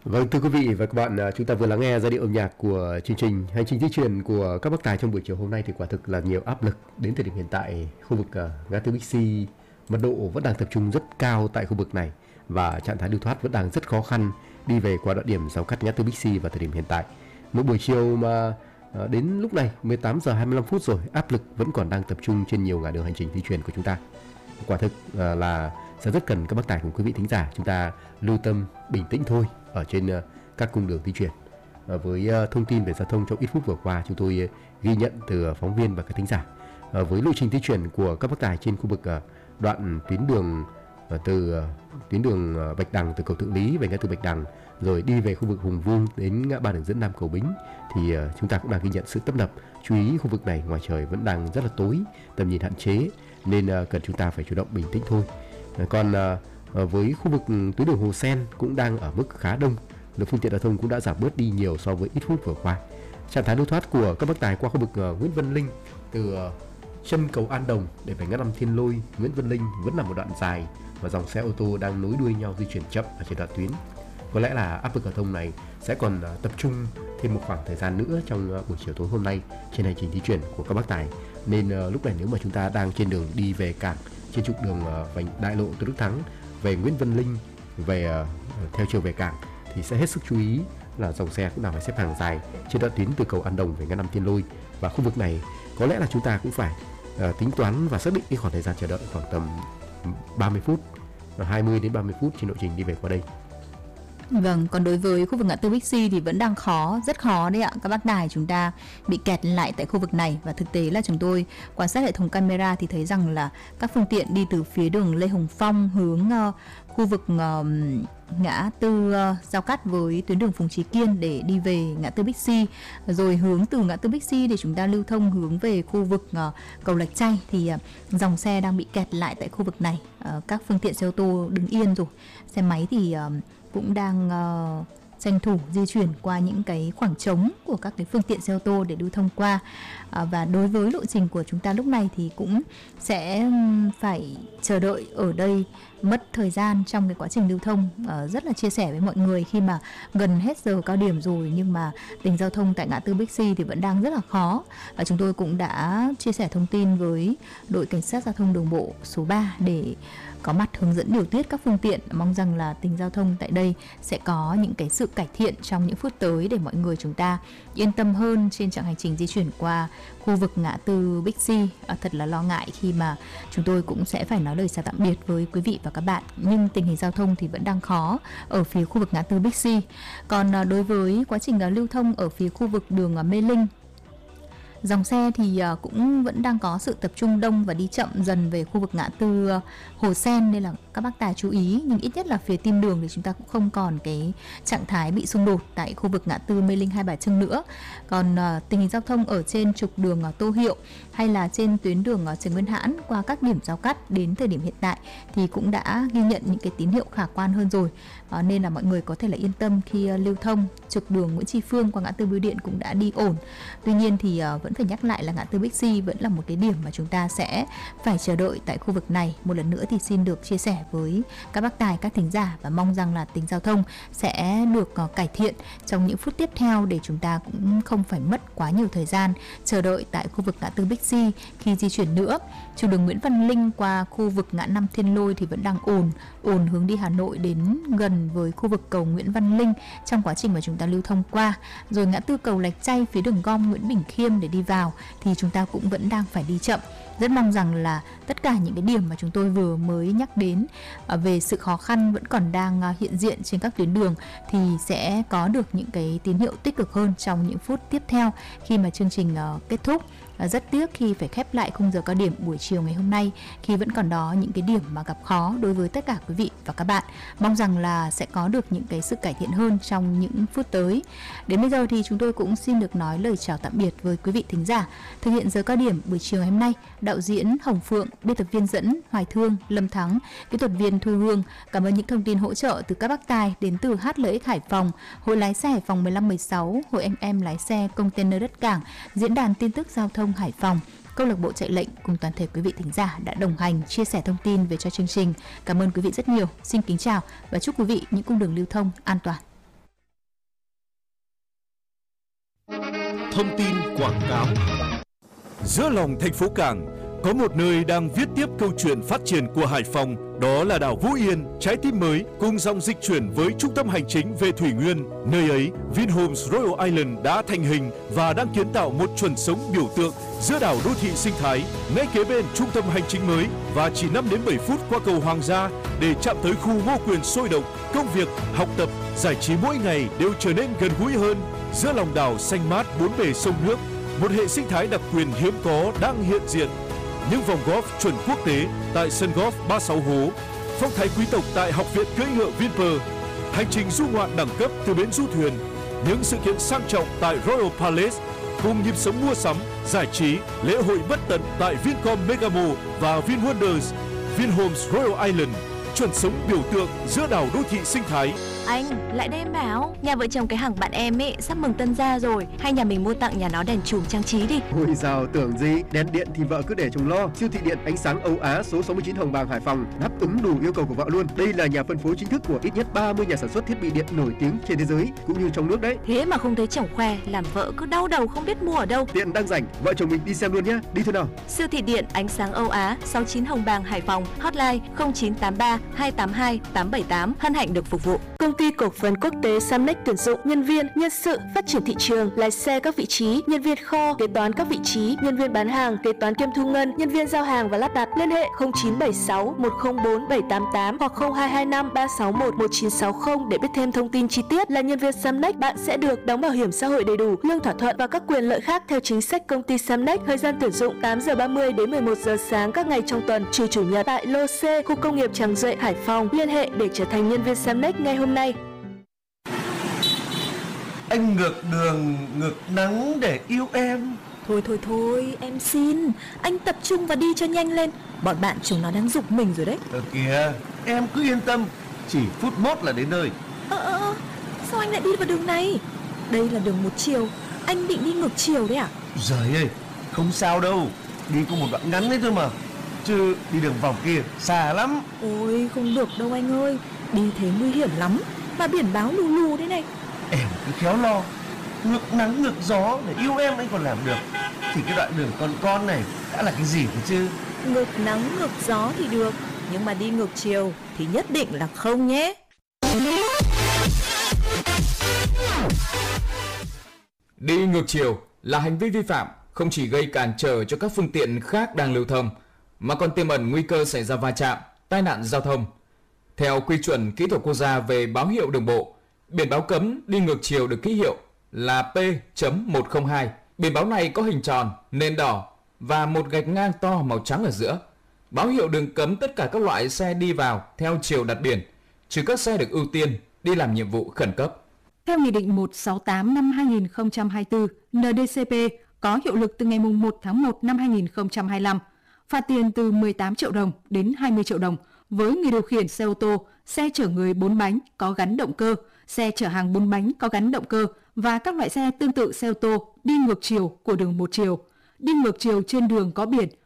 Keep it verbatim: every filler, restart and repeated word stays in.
Vâng, thưa quý vị và các bạn, à, chúng ta vừa lắng nghe giai điệu âm nhạc của chương trình Hành trình di chuyển của các bác tài trong buổi chiều hôm nay. Thì quả thực là nhiều áp lực. Đến thời điểm hiện tại, khu vực uh, ngã tư Bixi, mật độ vẫn đang tập trung rất cao tại khu vực này và trạng thái lưu thoát vẫn đang rất khó khăn đi về qua đoạn điểm giao cắt ngã tư Bixi vào thời điểm hiện tại. Một buổi chiều mà uh, đến lúc này mười tám giờ hai mươi lăm phút rồi, áp lực vẫn còn đang tập trung trên nhiều ngã đường hành trình di chuyển của chúng ta. Quả thực uh, là sẽ rất cần các bác tài cùng quý vị thính giả chúng ta lưu tâm, bình tĩnh thôi ở trên uh, các cung đường di chuyển. Uh, với uh, thông tin về giao thông trong ít phút vừa qua, chúng tôi uh, ghi nhận từ uh, phóng viên và các thính giả. Uh, với lộ trình di chuyển của các bác tài trên khu vực uh, đoạn tuyến đường uh, từ uh, tuyến đường uh, Bạch Đằng, từ cầu Thượng Lý về ngã tư Bạch Đằng rồi đi về khu vực Hùng Vương đến ngã ba đường dẫn Nam Cầu Bính thì uh, chúng ta cũng đang ghi nhận sự tấp nập. Chú ý khu vực này ngoài trời vẫn đang rất là tối, tầm nhìn hạn chế nên uh, cần chúng ta phải chủ động bình tĩnh thôi. Uh, còn uh, với khu vực tuyến đường Hồ Sen cũng đang ở mức khá đông, lượng phương tiện giao thông cũng đã giảm bớt đi nhiều so với ít phút vừa qua. Trạng thái lưu thoát của các bác tài qua khu vực uh, Nguyễn Văn Linh từ uh, chân cầu An Đồng để về ngã năm Thiên Lôi, Nguyễn Văn Linh vẫn là một đoạn dài và dòng xe ô tô đang nối đuôi nhau di chuyển chậm ở trên đoạn tuyến. Có lẽ là áp lực giao thông này sẽ còn uh, tập trung thêm một khoảng thời gian nữa trong uh, buổi chiều tối hôm nay trên hành trình di chuyển của các bác tài. Nên uh, lúc này nếu mà chúng ta đang trên đường đi về cảng trên trục đường uh, vành đại lộ Tôn Đức Thắng về Nguyễn Văn Linh về uh, theo chiều về cảng thì sẽ hết sức chú ý là dòng xe cũng đang phải xếp hàng dài trên đoạn tuyến từ cầu An Đồng về ngã năm Thiên Lôi, và khu vực này có lẽ là chúng ta cũng phải uh, tính toán và xác định cái khoảng thời gian chờ đợi khoảng tầm ba mươi phút, hai mươi đến ba mươi phút trên lộ trình đi về qua đây. Vâng, còn đối với khu vực ngã tư Bixi thì vẫn đang khó, rất khó đấy ạ. Các bác tài chúng ta bị kẹt lại tại khu vực này, và thực tế là chúng tôi quan sát hệ thống camera thì thấy rằng là các phương tiện đi từ phía đường Lê Hồng Phong hướng uh, khu vực uh, ngã tư uh, giao cắt với tuyến đường Phùng Trí Kiên để đi về ngã tư Bixi, rồi hướng từ ngã tư Bixi để chúng ta lưu thông hướng về khu vực uh, cầu Lạch Tray thì uh, dòng xe đang bị kẹt lại tại khu vực này. Uh, các phương tiện xe ô tô đứng yên rồi, xe máy thì uh, cũng đang uh, tranh thủ di chuyển qua những cái khoảng trống của các cái phương tiện xe ô tô để lưu thông qua. À, và đối với lộ trình của chúng ta lúc này thì cũng sẽ phải chờ đợi ở đây, mất thời gian trong cái quá trình lưu thông. À, rất là chia sẻ với mọi người khi mà gần hết giờ cao điểm rồi nhưng mà tình giao thông tại ngã tư Bixi thì vẫn đang rất là khó. Và chúng tôi cũng đã chia sẻ thông tin với đội cảnh sát giao thông đường bộ số ba để có mặt hướng dẫn điều tiết các phương tiện. Mong rằng là tình giao thông tại đây sẽ có những cái sự cải thiện trong những phút tới để mọi người chúng ta yên tâm hơn trên chặng hành trình di chuyển qua khu vực ngã tư Bixi. À, thật là lo ngại khi mà chúng tôi cũng sẽ phải nói lời chào tạm biệt với quý vị và các bạn, nhưng tình hình giao thông thì vẫn đang khó ở phía khu vực ngã tư Bixi. Còn à, đối với quá trình à, lưu thông ở phía khu vực đường à, Mê Linh, dòng xe thì cũng vẫn đang có sự tập trung đông và đi chậm dần về khu vực ngã tư Hồ Sen, nên là các bác tài chú ý. Nhưng ít nhất là phía tim đường thì chúng ta cũng không còn cái trạng thái bị xung đột tại khu vực ngã tư Mê Linh Hai Bà Trưng nữa. Còn uh, tình hình giao thông ở trên trục đường uh, Tô Hiệu hay là trên tuyến đường uh, Trần Nguyên Hãn qua các điểm giao cắt đến thời điểm hiện tại thì cũng đã ghi nhận những cái tín hiệu khả quan hơn rồi. Uh, nên là mọi người có thể là yên tâm khi uh, lưu thông. Trục đường Nguyễn Tri Phương qua ngã tư Bưu Điện cũng đã đi ổn. Tuy nhiên thì uh, vẫn phải nhắc lại là ngã tư Bixi vẫn là một cái điểm mà chúng ta sẽ phải chờ đợi tại khu vực này. Một lần nữa thì xin được chia sẻ với các bác tài, các thính giả và mong rằng là tình giao thông sẽ được uh, cải thiện trong những phút tiếp theo để chúng ta cũng không phải mất quá nhiều thời gian chờ đợi tại khu vực ngã tư Bixi khi di chuyển nữa. Trục đường Nguyễn Văn Linh qua khu vực ngã năm Thiên Lôi thì vẫn đang ổn, ổn hướng đi Hà Nội đến gần với khu vực cầu Nguyễn Văn Linh trong quá trình mà chúng ta lưu thông qua. Rồi ngã tư cầu Lạch Tray phía đường gom Nguyễn Bỉnh Khiêm để đi vào thì chúng ta cũng vẫn đang phải đi chậm. Rất mong rằng là tất cả những cái điểm mà chúng tôi vừa mới nhắc đến về sự khó khăn vẫn còn đang hiện diện trên các tuyến đường thì sẽ có được những cái tín hiệu tích cực hơn trong những phút tiếp theo khi mà chương trình kết thúc. Rất tiếc khi phải khép lại khung giờ cao điểm buổi chiều ngày hôm nay khi vẫn còn đó những cái điểm mà gặp khó đối với tất cả quý vị và các bạn. Mong rằng là sẽ có được những cái sự cải thiện hơn trong những phút tới. Đến bây giờ thì chúng tôi cũng xin được nói lời chào tạm biệt với quý vị thính giả. Thực hiện giờ cao điểm buổi chiều ngày hôm nay, đạo diễn Hồng Phượng, biên tập viên dẫn Hoài Thương, Lâm Thắng, kỹ thuật viên Thu Hương. Cảm ơn những thông tin hỗ trợ từ các bác tài đến từ hát lờ ích Hải Phòng, Hội lái xe Hải Phòng mười lăm mười sáu, Hội anh em lái xe container đất cảng, Diễn đàn tin tức giao thông Hải Phòng, câu lạc bộ chạy lệnh cùng toàn thể quý vị thính giả đã đồng hành chia sẻ thông tin về cho chương trình. Cảm ơn quý vị rất nhiều. Xin kính chào và chúc quý vị những cung đường lưu thông an toàn. Thông tin quảng cáo. Giữa lòng thành phố Cảng có một nơi đang viết tiếp câu chuyện phát triển của Hải Phòng, đó là đảo Vũ Yên, trái tim mới cùng dòng dịch chuyển với trung tâm hành chính về Thủy Nguyên. Nơi ấy, Vinhomes Royal Island đã thành hình và đang kiến tạo một chuẩn sống biểu tượng giữa đảo đô thị sinh thái, ngay kế bên trung tâm hành chính mới và chỉ năm đến bảy phút qua cầu Hoàng gia để chạm tới khu Ngô Quyền sôi động. Công việc, học tập, giải trí mỗi ngày đều trở nên gần gũi hơn. Giữa lòng đảo xanh mát bốn bề sông nước, một hệ sinh thái đặc quyền hiếm có đang hiện diện. Những vòng golf chuẩn quốc tế tại sân golf ba mươi sáu hố, phong thái quý tộc tại học viện cưỡi ngựa Vinpearl, hành trình du ngoạn đẳng cấp từ bến du thuyền, những sự kiện sang trọng tại Royal Palace, cùng nhịp sống mua sắm, giải trí, lễ hội bất tận tại Vincom Megamo và VinWonders. Vinhomes Royal Island, chuẩn sống biểu tượng giữa đảo đô thị sinh thái. Anh, lại đây em bảo, nhà vợ chồng cái hàng bạn em ấy sắp mừng tân gia rồi, hay nhà mình mua tặng nhà nó đèn chùm trang trí đi. Ôi dào, tưởng gì, đèn điện thì vợ cứ để chồng lo. Siêu thị điện ánh sáng Âu Á số sáu mươi chín Hồng Bàng, Hải Phòng đáp ứng đủ yêu cầu của vợ luôn. Đây là nhà phân phối chính thức của ít nhất ba mươi nhà sản xuất thiết bị điện nổi tiếng trên thế giới cũng như trong nước đấy. Thế mà không thấy chồng khoe, làm vợ cứ đau đầu không biết mua ở đâu. Tiện đang rảnh, vợ chồng mình đi xem luôn nhé. Đi thôi nào. Siêu thị điện ánh sáng Âu Á sáu mươi chín Hồng Bàng, Hải Phòng, hotline không chín tám ba hai tám hai tám bảy tám, hân hạnh được phục vụ. Công ty cổ phần quốc tế Samnex tuyển dụng nhân viên, nhân sự, phát triển thị trường, lái xe các vị trí, nhân viên kho, kế toán các vị trí, nhân viên bán hàng, kế toán kiêm thu ngân, nhân viên giao hàng và lắp đặt. Liên hệ không chín bảy sáu một không bốn bảy tám tám hoặc không hai hai năm ba sáu một một chín sáu không để biết thêm thông tin chi tiết. Là nhân viên Samnex, bạn sẽ được đóng bảo hiểm xã hội đầy đủ, lương thỏa thuận và các quyền lợi khác theo chính sách công ty Samnex. Thời gian tuyển dụng tám giờ ba mươi đến mười một giờ sáng các ngày trong tuần, trừ chủ nhật, tại lô C, khu công nghiệp Tràng Duệ, Hải Phòng. Liên hệ để trở thành nhân viên Samnex ngay hôm nay. Anh ngược đường, ngược nắng để yêu em. Thôi thôi thôi, em xin, anh tập trung và đi cho nhanh lên. Bọn bạn chúng nó đang giục mình rồi đấy. Ờ kìa, em cứ yên tâm, chỉ phút mốt là đến nơi. Ơ ơ ơ, sao anh lại đi vào đường này? Đây là đường một chiều, anh định đi ngược chiều đấy à? Giời ơi, không sao đâu, đi có một đoạn ngắn đấy thôi mà. Chứ đi đường vòng kia xa lắm. Ôi không được đâu anh ơi, đi thế nguy hiểm lắm. Mà biển báo lù lù thế này. Em cứ khéo lo, ngược nắng ngược gió để yêu em anh còn làm được. Thì cái đoạn đường con con này đã là cái gì cơ chứ? Ngược nắng ngược gió thì được, nhưng mà đi ngược chiều thì nhất định là không nhé. Đi ngược chiều là hành vi vi phạm không chỉ gây cản trở cho các phương tiện khác đang lưu thông, mà còn tiềm ẩn nguy cơ xảy ra va chạm, tai nạn giao thông. Theo quy chuẩn kỹ thuật quốc gia về báo hiệu đường bộ, biển báo cấm đi ngược chiều được ký hiệu là P một không hai. Biển báo này có hình tròn, nền đỏ và một gạch ngang to màu trắng ở giữa. Báo hiệu đường cấm tất cả các loại xe đi vào theo chiều đặt biển, trừ các xe được ưu tiên đi làm nhiệm vụ khẩn cấp. Theo Nghị định một trăm sáu mươi tám năm hai nghìn không trăm hai mươi tư N D C P có hiệu lực từ ngày một tháng một năm hai nghìn không trăm hai mươi lăm, phạt tiền từ mười tám triệu đồng đến hai mươi triệu đồng với người điều khiển xe ô tô, xe chở người bốn bánh có gắn động cơ, xe chở hàng bốn bánh có gắn động cơ và các loại xe tương tự xe ô tô đi ngược chiều của đường một chiều. Đi ngược chiều trên đường có biển